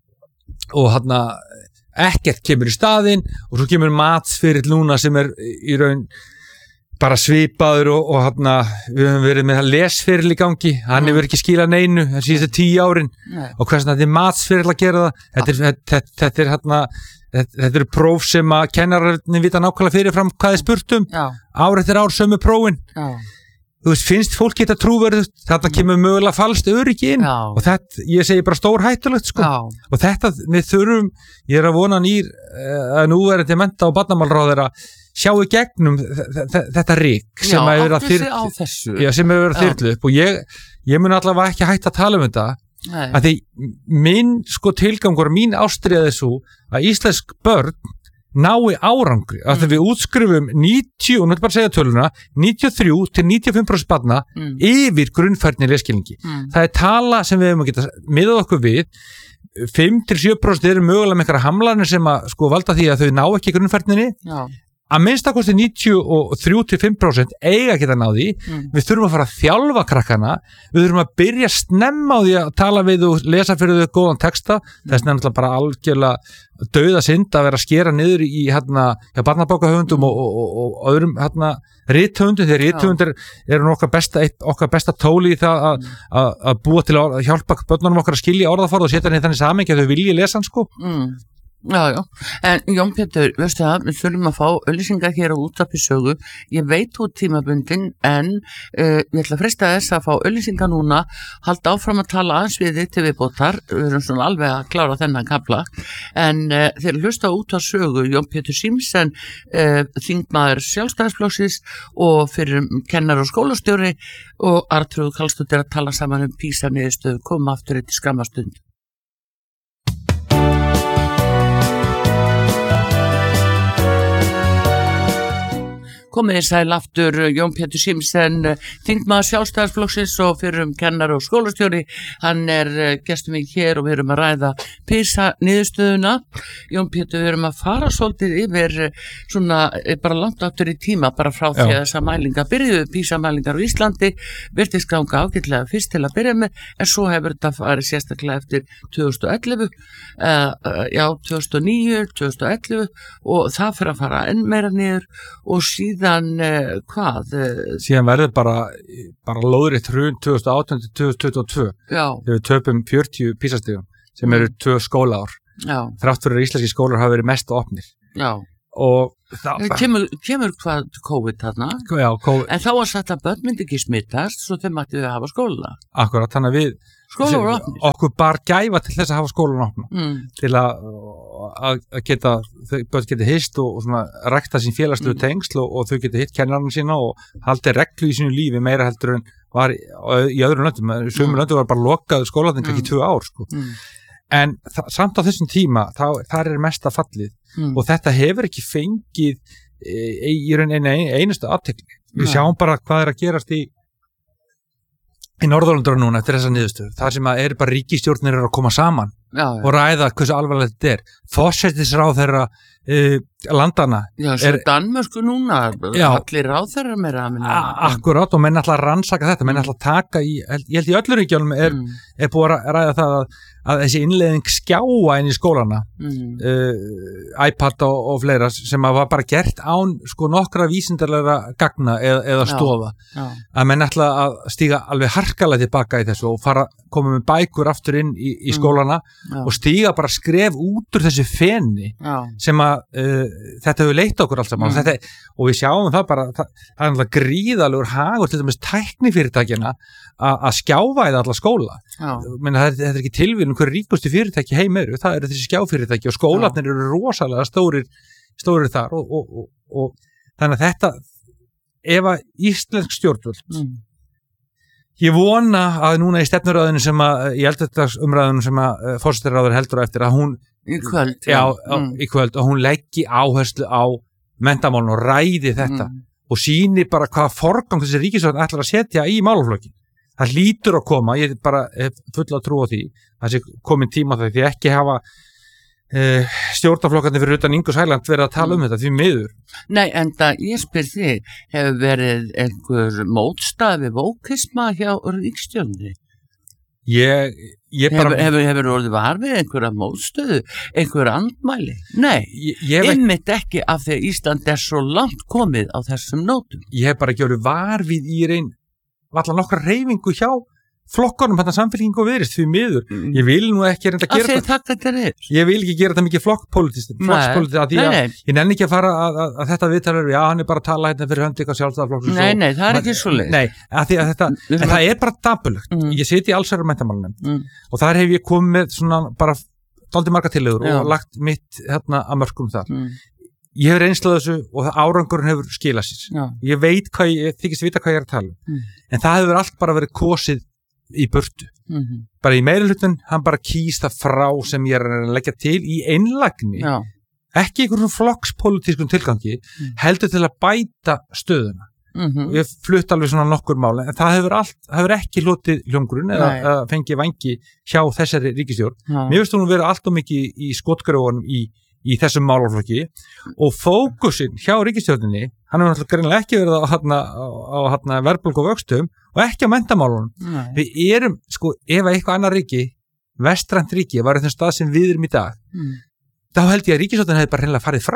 og hérna ekkert kemur í staðinn og svo kemur matsferill núna sem er í raun bara svipaður og, og hérna við höfum verið með lesferill í gangi hann mm. hefur ekki skilað neinu það síðustu tíu árin Nei. Og hversna þetta er matsferill að gera það þetta er, þetta, þetta er hérna þetta, þetta eru próf sem að kennararnir vita nákvæmlega fyrirfram hvað er spurt um ár eftir ár sömu prófin Já. Þú veist, finnst fólk geta trúverðust, þetta kemur mögulega falskt öryggi inn Já. Og þetta, ég segi bara stór hættulegt sko Já. Og þetta, við þurfum, ég er að vona nýr að nú er þetta mennta og barnamálráðir að sjá í gegnum þetta rík sem hefur verið að þyrlu Já, sem hefur verið að þyrlu upp og ég, ég mun allavega ekki hægt að tala um þetta Nei. Að því minn sko tilgangur, mín ástríða þessu að íslensk börn nái árangri, mm. að við útskrifum níutíu, og nú er bara að segja töluna níutíu og þrjú til níutíu og fimm prósent barna mm. yfir grunnfærni lesskilningi. Mm. Það er tala sem við hefum að geta miðað okkur við fimm til sjö prósent eru mögulega með einhverja hamlanir sem að sko valda því að þau ná ekki grunnfærninni. Já. Að minnstakosti níutíu og þrjú til fimm prósent eiga geta náði, mm. við þurfum að fara að þjálfa krakkana, við þurfum að byrja snemma á því að tala við og lesa fyrir þau góðan texta, mm. þess vegna bara algjörlega dauða synd að vera að skera niður í hérna, já, barnabókahöfundum og, og, og, og öðrum hérna rithöfundum, þegar rithöfundir eru okkar besta, okkar besta tóli í það að, að, að búa til að hjálpa börnunum okkar að skilja orðaforða og setja henni þannig saman ekki að þau vilji lesa hann sko. Mm. Já, já, en Jón Pétur, veistu það, við þurfum að fá auglýsingar hér á Útvarpi Sögu, ég veit út tímabundin, en uh, ég ætla að freista þess að fá auglýsingar núna, halda áfram að tala aðeins við þig til viðbótar, við erum svona alveg að klára þennan kafla, en uh, þeir hlusta á Útvarpi Sögu, Jón Pétur Símsen, uh, þingmaður Sjálfstæðisflokksins og fyrir kennar og skólastjóri og Arnþrúður Karlsdóttir að tala saman um PISA-niðurstöðu, koma aftur eitt í skamma stund. Komið þið sæl aftur, Jón Pétur Símsen, þingmaður Sjálfstæðisflokksins og fyrrum kennar og skólastjóri. Hann er gestur mig hér og við erum að ræða PISA-niðurstöðuna. Jón Pétur, við erum að fara svolítið yfir svona bara langt aftur í tíma, bara frá því að þessa mælinga byrjuðu, PISA-mælingar á Íslandi, virtist ganga ágætlega fyrst til að byrja með, en svo hefur þetta farið sérstaklega eftir tvö þúsund og ellefu, uh, já, tvö þúsund og níu, tvö þúsund og ellefu og það fyrir að fara enn meira niður og síðan Síðan uh, hvað? Uh, Síðan verður bara, bara lóðrétt hrun tvö þúsund og átján til tvö þúsund tuttugu og tvö. Já. Þegar við töpum fjörutíu PISA-stigum sem eru tvö skólaár. Já. Þrátt fyrir að íslenski skólar hafa verið mest opnir. Já. Og það... Kemur, kemur hvað COVID þarna? Já, COVID. En þá var sagt að börn myndi ekki smittast, svo þeim mætti við að hafa skóla. Akkurat, þannig að við... Skólar voru opnir. Okkur bar gæfa til þess að hafa skólan opna. Mm. Til að, að, að geta, þau börn geti hist og, og svona rækta sín félagslegu mm. tengsl og, og þau geti hitt kennarana sína og haldi reglu í sínu lífi meira heldur en var í, í öðrum löndum. Sumur mm. löndum var bara lokaðu skólaðning ekki mm. tvö ár sko. Mm. En það, samt á þessum tíma, þá, þar er mesta fallið mm. og þetta hefur ekki fengið e, í raun einu einustu athygli. Við sjáum bara hvað er að gerast í í Norðurlöndunum núna eftir þessa niðurstöðu. Það sem að er bara ríkisstjórnir eru að koma saman já, já. Og ræða hversu alvarlegt þetta er. Forsætisráðherra uh, landana. Já, sem Danmörsku núna, allir ráðherrar meira. Akkurát og menn ætla að rannsaka þetta, menn ætla að taka í, ég held í öllu ríkjálum er, mm. er búið að ræða það að, að þessi innleiðing skjáa inn í skólana, mm. uh, iPad og, og fleira sem að var bara gert án sko nokkra vísindarlega gagna eða, eða stofa. Já, já. Að menn ætla að stíga alveg harkalega tilbaka í þessu og fara koma með bækur aftur inn í, í skólana mm. og stíga bara skref út úr þessu feni já. Sem að uh, þetta hefur leitt okkur alls saman mm. þetta, og við sjáum það bara það, það er alltaf gríðalegur hagur til dæmis tæknifyrirtækjana að skjávæða alla skóla. Menna, það er, þetta er ekki tilvíðun hver ríkustu fyrirtæki heim eru, það eru þessi skjáfyrirtæki og skólarnir eru rosalega stórir, stórir þar og, og, og, og þannig að þetta ef að íslensk stjórnvöld mm. ég vona að núna í stefnuröðinu sem að í eldurdagsumræðinu sem að uh, forsætisráðherra heldur á eftir að hún í kvöld, já, á, mm. í kvöld og hún leggi áherslu á menntamálun og ræði þetta mm. og sýni bara hvaða forgang þessi ríkisstjórn ætlar að setja í málaflokkin. Það hlýtur að koma, ég bara hef fulla trú á því, það sé komin tíma það því ekki hafa uh, stjórnarflokkarnir fyrir utan Ingu Sæland verið að tala um þetta því miður. Nei, en það ég spyr þig, hefur verið einhver mótstafi vókisma hjá ríkisstjórninni? Ég, ég bara... Hefur, hefur, hefur orðið var við einhverja mótstöðu, einhverja andmæli? Nei, ég, ég einmitt ekki af því að Ísland er svo langt komið á þessum nótum. Ég hef bara ekki orðið var við í reyn allar nokkra reyfingu hjá flokkonum þetta samfélkingu og viðrist því miður. Mm. Ég vil nú ekki reynda að gera þetta. þetta ég vil ekki gera þetta mikið flokkpolítist flokkspolítist að því að nei, nei. Ég nenni ekki að fara að, að, að þetta viðtalar já hann er bara að tala hérna fyrir hönd eitthvað sjálfstæðarflokks. Nei, nei, það er ekki svo leið. Nei, að því að þetta en það er bara dapulegt. Mm. Ég siti í allsherjar menntamálnefnd mm. og þar hef ég komið með svona bara dálítið marga tillögur og lagt mitt hérna að mörkum þar. Mm. Ég hef reynslað þessu og árangurinn hefur skilað sér. Já. Ég veit hvað ég, ég þykist vita hvað ég er að tala um. Mm. En það hefur allt bara verið kosið í burtu. Mm-hmm. Bara í meirihlutan, hann bara kýs það frá sem ég er að leggja til í einlægni. Já. Ekki einhverjum flokkspolítiskum tilgangi, mm. heldur til að bæta stöðuna. mm-hmm. og ég flutt alveg svona nokkur mál, en það hefur, allt, hefur ekki hlotið hljómgrunn eða, eða fengið vangi hjá þessari ríkisstjórn. Já. Mér finnst hún vera allt og mikið í skotgröfunum í í þessum málaflokki og fókusinn hjá ríkisstjórninni, hann hefur náttúrulega greinilega ekki verið á, hana, á, á hana, verðbólgu og vöxtum og ekki á menntamálunum. Nei. Við erum, sko, ef eitthvað annar ríki, vestrænt ríki, var í þeim stað sem við erum í dag, mm. þá held ég að ríkisstjórnin hefði bara hreinlega farið frá.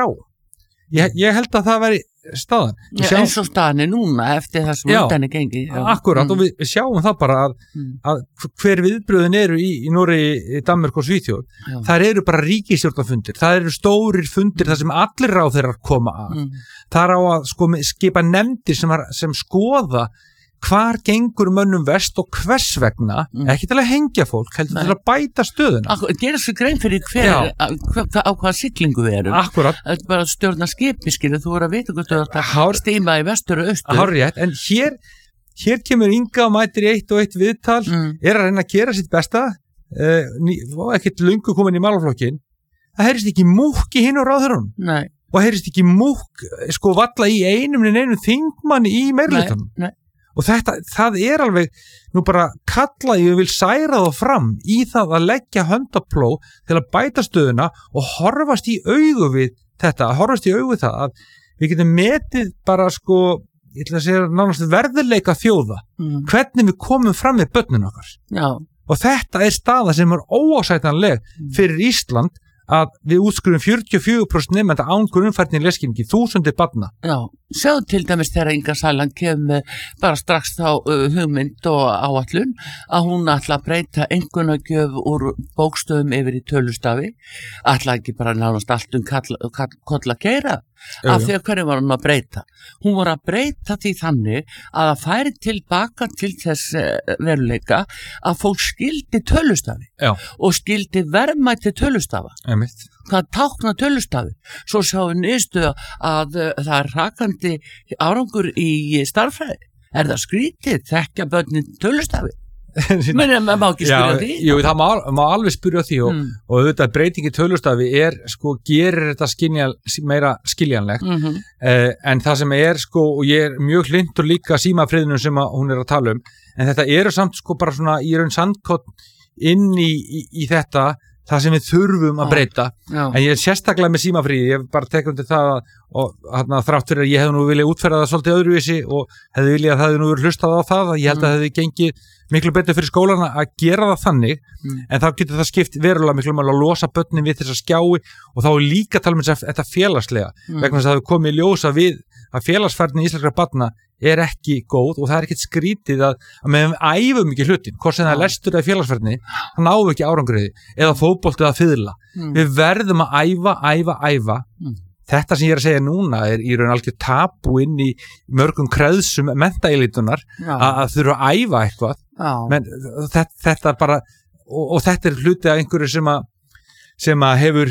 Ég, ég held að það væri staðan. Já, sjá, eins og staðan er núna eftir það sem undan er gengið. Akkurat, mm. og við, við sjáum það bara að, mm. að hver viðbröðin eru í, í Nóri, Danmörk og Svíþjóð. Já. Það eru bara ríkisstjórnarfundir, það eru stórir fundir þar sem allir ráðherrar koma að. Mm. Það er á að sko, skipa nefndir sem, sem skoða hvar gengur mönnum vest og hvers vegna, mm. ekki til að hengja fólk, heldur til að bæta stöðuna. Gera svo grein fyrir hver, á, á hvaða siglingu við erum. Akkurat. Það er bara að stjórna skipi, skilur, þú voru að vita hvað þú ert að stíma í vestur og austur. Hárrétt, en hér, hér kemur Inga og mætir í eitt og eitt viðtal, mm. er að reyna að gera sitt besta, uh, ný, og ekkert löngu komin í málaflokkin, það heyrist ekki múkk í hinn og ráðherrunum. Nei. Og heyrist ekki múkk, sko, valla í einum en einum þingmanni í meirhlutanum. Nei, nei. Og þetta, það er alveg, nú bara kalla ég vil særa þá fram í það að leggja hönd á plóg til að bæta stöðuna og horfast í augu við þetta, horfast í augu við það að við getum metið bara sko, ég ætla að segja nánast verðurleika þjóða, mm. hvernig við komum fram við börnin okkar. Já. Og þetta er staða sem er óásætanleg fyrir Ísland að við útskruðum fjörutíu og fjögur prósent nemenda án grunnfærni í lesskilningi, þúsundir barna. Já, sjáðu til dæmis þegar Inga Sæland kemur bara strax þá uh, hugmynd og áætlun að hún ætla að breyta einkunnagjöf úr bókstöfum yfir í tölustafi, ætla ekki bara nánast allt um kolla keira, af því að hverju var hún að breyta? Hún var að breyta því þannig að það færi tilbaka til þess veruleika að fólk skildi tölustafi Já. og skildi verðmæti tölustafa. Einmitt. Hvað tákna tölustafi? Svo sjáum við niðurstöðu að uh, það er rakandi árangur í starffræði. Er það skrítið? Þekkja börnin tölustafi? Menn er maður má ekki spyrja Já, því. Jú, það má, má alveg spyrja því og, mm. og auðvitað breytingi tölustafi er, sko, gerir þetta skilja, meira skiljanlegt Mm-hmm. eh, en það sem er, sko, og ég er mjög hlindur líka símafriðnum sem að hún er að tala um, en þetta eru samt, sko, bara svona í raun sandkott inn í, í, í þetta það sem við þurfum að breyta Já. en ég er sérstaklega með símafríði, ég hef bara tekið undir það að, og hérna, þrátt fyrir að ég hef nú viljað útferða það svolítið öðruvísi og hefði viljað að það hefði nú verið hlustað á það, að ég held að það hefði gengið miklu betur fyrir skólana að gera það þannig mm. en þá getur það skipt verulega miklu mál að losa börnin við þessa skjái og þá er líka tala um þetta félagslega mm. vegna þess að það hefur komið í ljósa við að félagsfærni íslenskra barna er ekki góð og það er ekkert skrítið að, að meðan við æfum ekki hlutin, hvort sem það er lestur eða félagsfærni, það náum við ekki árangriði eða fótbolti eða fiðla. Mm. Við verðum að æfa, æfa, æfa. Mm. Þetta sem ég er að segja núna er í raun algjör tabu inn í mörgum kreðsum menntaelítunar að, að þurfa að æfa eitthvað. Men, þetta, þetta er bara, og, og þetta er hluti af einhverju sem að sem að hefur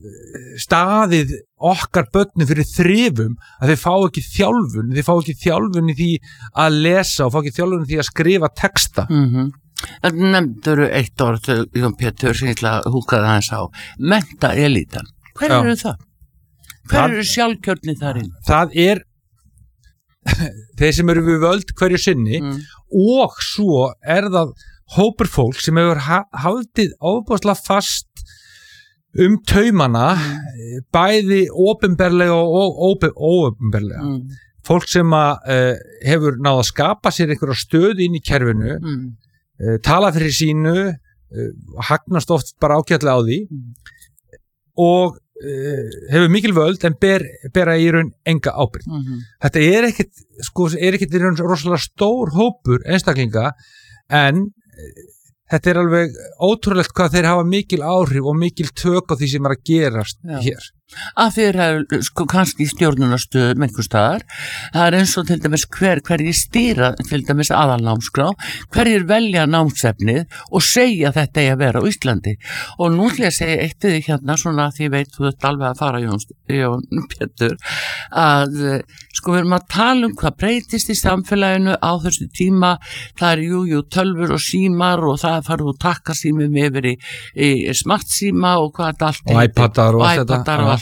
staðið okkar börnum fyrir þrifum að þeir fá ekki þjálfun þeir fá ekki þjálfun í því að lesa og fá ekki þjálfun í því að skrifa texta. Mm-hmm. Það nefndur eitt orð, Jón Pétur, sem ég ætla að húka það hans á menntaelítan. Hver eru það? Hver það, eru sjálfkjörni þar inn? Það er þeir sem eru við völd hverju sinni mm. og svo er það hópur fólk sem hefur ha- haldið ofboðslega fast um taumana mm. bæði opinberlega og óopinberlega. Mm. Fólk sem að, uh, hefur náð að skapa sér einhverja stöð inn í kerfinu, mm. uh, tala fyrir sínu, uh, hagnast oft bara ágætlega á því mm. og uh, hefur mikil völd en ber, bera í raun enga ábyrgð. Mm-hmm. Þetta er ekkit, sko, er ekkit í raun rosalega stór hópur einstaklinga en uh, þetta er alveg ótrúlegt hvað þeir hafa mikil áhrif og mikil tök á því sem er að gerast Já. Hér. Að þeir hafa sko, kannski stjórnunarstöðum einhver staðar, það er eins og til dæmis hver, hverjir stýra til dæmis aðalnámskrá, hverjir velja námsefnið og segja þetta eigi að vera á Íslandi og nú ætla ég að segja eitt við hérna svona því ég veit þú ert alveg að fara Jón, Jón Pétur að sko við erum að tala um hvað breytist í samfélaginu á þessu tíma, það er jú, jú tölfur og símar og það er farið úr takkasímum yfir í, í smartsíma og hvað þetta allt og iPadar og, og, og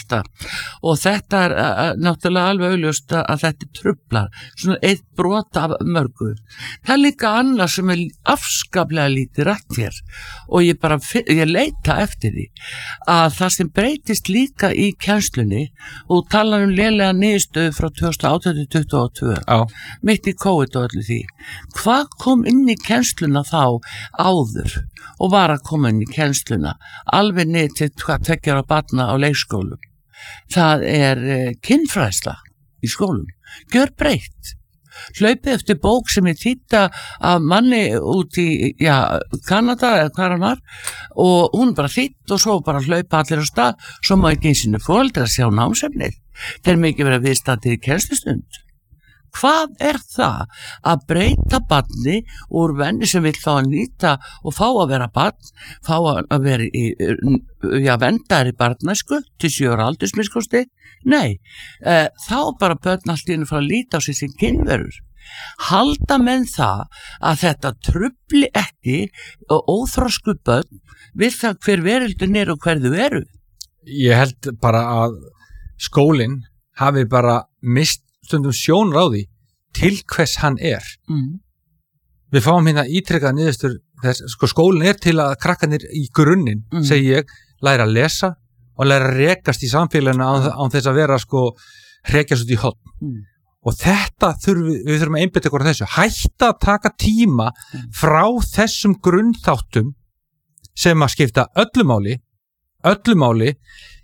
alltaf og þetta er uh, náttúrulega alveg augljóst að þetta truflar, svona eitt brot af mörgu. Það er líka annað sem er afskaplega lítið rætt hér og ég bara, ég leita eftir því að það sem breytist líka í kennslunni og tala um lélega niðurstöðu frá tvö þúsund og átján til tuttugu og tvö Já. mitt í COVID og öllu því. Hvað kom inn í kennsluna þá áður og var að koma inn í kennsluna alveg niður til hvað tveggjara barna á leikskólum? Það er uh, kynfræðsla í skólum, gjör breytt. Hlaupið eftir bók sem er þýdda af manni út í já, Kanada eða hvað hann var og hún bara þýdd og svo bara hlaupa allir á stað, svo má ekki eins og foreldrar sjá námsefnið. Þeir mikið vera viðstaddir í kennslustund. Hvað er það að breyta barni úr venni sem vill fá að nýta og fá að vera barn, fá að vera í, já, vendar í barnæsku til sjö ára aldursmiskosti? Nei, e, þá bara börn allt í einu frá að líta á sig sem kynverur. Halda menn það að þetta trufli ekki og óþrosku börn við það hver veröldin er og hver þau eru? Ég held bara að skólinn hafi bara mist stundum sjónur á því til hvers hann er. Mm. Við fáum hérna ítrekkað niðurstur þess, sko skólinn er til að krakkanir í grunninn, Mm. segi ég, læra að lesa og læra að rekast í samfélaginu án, án þess að vera sko rekjast út í horn. Mm. Og þetta þurfum við, við þurfum að einbeita okkur á þessu. Hætta að taka tíma frá þessum grunnþáttum sem að skipta öllu máli, öllu máli.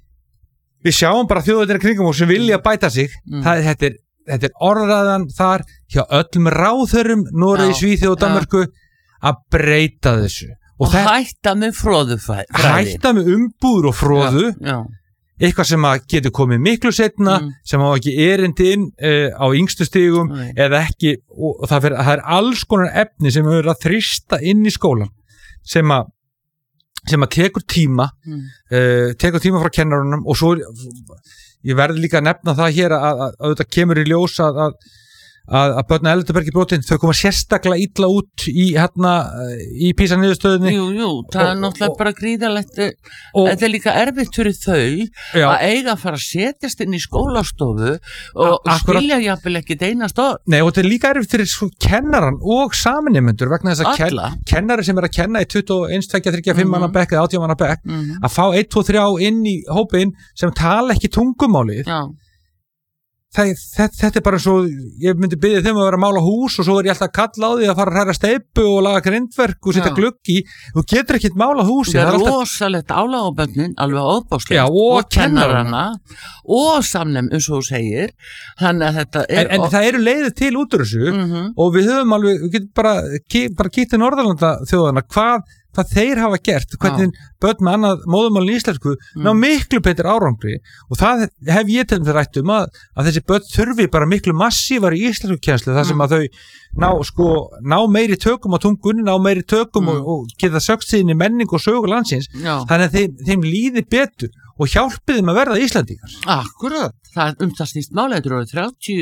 Við sjáum bara þjóðirnir kringum og sem vilja bæta sig. Mm. Það, þetta, er, þetta er orðaðan þar hjá öllum ráðherrum, Noregi, Já, Svíþjóð og já. Danmörku að breyta þessu. Og, og þetta- hætta með fróðufræði. hætta með umbúður og fróðu, Já, já. eitthvað sem að getur komið miklu setna, Mm. sem á ekki erindi inn uh, á yngstu stigum Nei. eða ekki, og, og það, fer, það er alls konar efni sem hefur að þrýsta inn í skólan sem að sem að tekur tíma Mm. uh, tekur tíma frá kennarunum og svo ég verði líka að nefna það hér að, að, að þetta kemur í ljós að að, að, að börna Eldubergi brotin, þau koma sérstaklega illa út í hérna í PISA niðurstöðunni Jú, jú, það er Og- náttúrulega og- bara gríðalegt og, þetta er líka erfitt fyrir þau já, að eiga að fara að setjast inn í skólastofu og A- akkurat. skilja jafnvel ekki einast orð. nei, og þetta er líka erfitt fyrir sko kennaran og saminnemendur vegna þess að ken, Alla. kennari sem er að kenna í tuttugu og eins, tveggja, þriggja, fimm Mhm. manna bekk eða átján manna bekk Mm. að fá einn, tvo, þrjá inn í hópin sem tala ekki tungumálið Já, það, þetta, þetta er bara svo, ég myndi byggja þeim að vera að mála hús og svo er ég alltaf að kalla á því að fara að hræra steipu og laga grindverk og setja Já. gluggi, þú getur ekkert mála húsi það er alltaf, rosalegt álag á börnin, alveg óbáslegt Já, og kennarana og samnefn eins og þú segir, þannig að þetta er en, en það eru leiðið til út úr þessu mm og við höfum alveg, við getum bara, ki, bara kýtt í Norðurlanda þjóðana, hvað, hvað þeir hafa gert, hvernig börn með annað móðumálin íslensku ná miklu betur árangri og það hef ég til þess rætt um að, að þessi börn þurfi bara miklu massívar í íslensku kennslu þar sem að þau ná, sko, ná meiri tökum á tungunni, ná meiri tökum Mm. og, og geta sögt sig inn í menning og sögu landsins, Já, þannig að þeim, þeim líði betur og hjálpið þeim að verða Íslandingar. akkurat, það um það snýst máli, þetta eru þrjátíu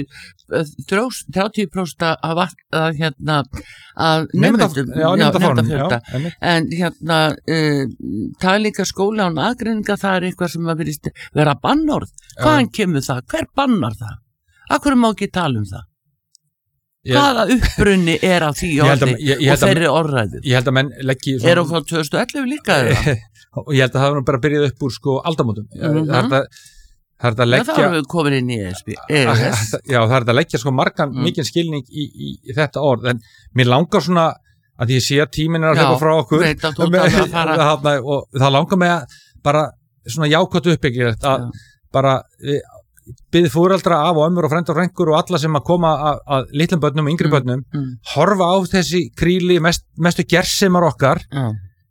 þrjátíu prósent af að hérna að nefndum Já, nefndafórnum, já, fjölda. einmitt. En hérna uh, það er líka skóla án aðgreininga, það er eitthvað sem að virðist vera bannorð. Hvaðan kemur það? Hver bannar það? Akkur má ekki tala um það? Ég- Hvaða upprunni er á því Ég held að- orði ég- ég held og að- þeirri orðræðu? Ég held að menn leggji Er hún frá tvö þúsund og ellefu líka eða? og ég held að það var nú bara byrjað upp úr sko aldamótum. Mhm. Það er þetta- það er þetta að Já, leggja það erum við komin inn í E S B. E S. Já, það er þetta að leggja sko margan Mm. mikinn skilning í, í, í þetta orð, en mér langar svona að ég sé að tíminn er að Já, hlaupa frá okkur veit að þú ert að fara- Þarna, og það langar mig að bara svona jákvæmt uppbyggilegt að Já. bara byggði fóreldra af og ömmur og frændur og frængur og alla sem að koma að, að litlum börnum og yngri börnum, Mm. horfa á þessi kríli mest, mestu gersemar okkar. Já.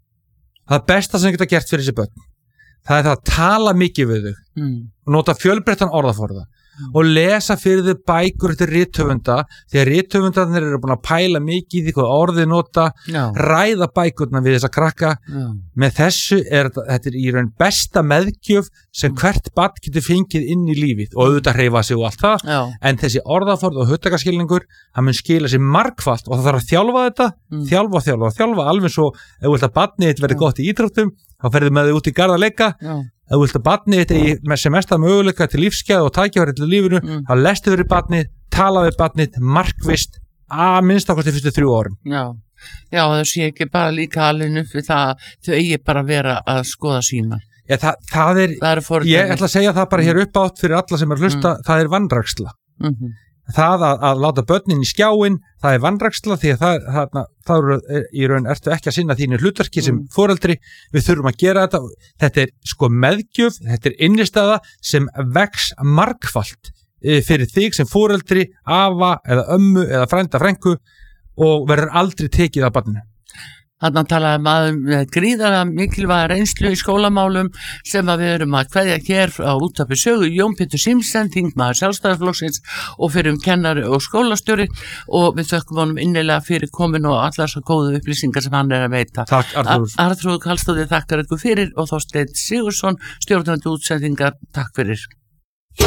Það besta sem geta gert fyrir þessi börn, það er það að tala mikið við þau Mm. og nota fjölbreyttan orðaforða og lesa fyrir þau bækur eftir rithöfunda, því að rithöfundarnir eru búin að pæla mikið í því hvað orðið nota, Já. ræða bækurna við þessa krakka. Já. Með þessu er þetta, þetta er í raun besta meðgjöf sem hvert barn getur fengið inn í lífið og auðvitað hreyfa sig og allt það, Já. en þessi orðaforð og hugtakaskilningur, hann mun skila sér margfalt og það þarf að þjálfa þetta, Mm. þjálfa, þjálfa, þjálfa, alveg svo ef þú vilt að barnið þitt verði Já. gott í íþróttum, þá ferðu með þau út í garð að leika. Já. Ef að þú vilt að barnið þetta í með sem mesta möguleika til lífsgæð og tækifæri til lífinu, mm. þá lestu fyrir barnið, tala við barnið, markvisst að minnst ákvæmst í fyrstu þrjú árum. Já, já, það sé ekki bara líka alveg upp við það, þau eigi bara vera að skoða sína. Já, það, það er, það er ég ætla að segja það bara hér upp átt fyrir alla sem er að hlusta, mm. það er vanræksla. Mm-hmm. Það að, að láta börnin í skjáin, það er vanræksla því að það, það, það er í raun ertu ekki að sinna þínu hlutverki sem mm. foreldri, við þurfum að gera þetta, þetta er sko meðgjöf, þetta er innistæða sem vex margfalt fyrir þig sem foreldri, afa eða ömmu eða frænda frængu og verður aldrei tekið af barninu. Þannig talaði maður með gríðarlega mikilvæga reynslu í skólamálum sem að við erum að kveðja hér á Útvarpi Sögu, Jón Pétur Simsen, þingmaður Sjálfstæðisflokksins og fyrir um kennari og skólastjóri og við þökkum honum innilega fyrir komin og allar svo góðu upplýsingar sem hann er að veita. Takk Arnþrúður. Arnþrúður Karlsdóttir þakkar ykkur fyrir og Þorsteinn Sigurðsson, stjórnandi útsendingar, takk fyrir.